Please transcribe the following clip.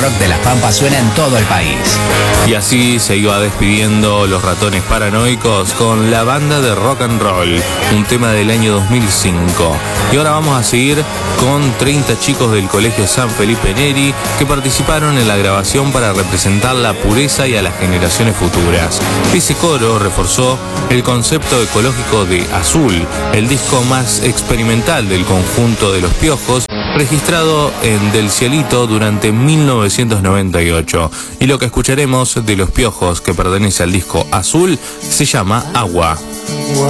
rock de Las Pampas suena en todo el país. Y así se iba despidiendo Los Ratones Paranoicos con La Banda de Rock and Roll, un tema del año 2005. Y ahora vamos a seguir con 30 chicos del Colegio San Felipe Neri que participaron en la grabación para representar la pureza y a las generaciones futuras. Ese coro reforzó el concepto ecológico de Azul, el disco más experimental del conjunto de Los Piojos, registrado en Del Cielito durante 1998. Y lo que escucharemos de Los Piojos, que pertenece al disco Azul, se llama Agua.